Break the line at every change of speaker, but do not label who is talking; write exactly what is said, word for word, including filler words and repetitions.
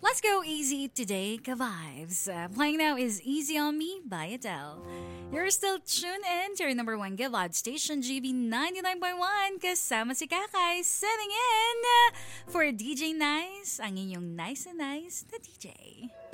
Let's go easy today, ka-vibes. Uh, playing now is Easy on Me by Adele. You're still tuned in to your number one Give Vibe station, G B ninety-nine point one, kasama si Kakay, sitting in uh, for D J Nice, ang inyong nice and nice na D J.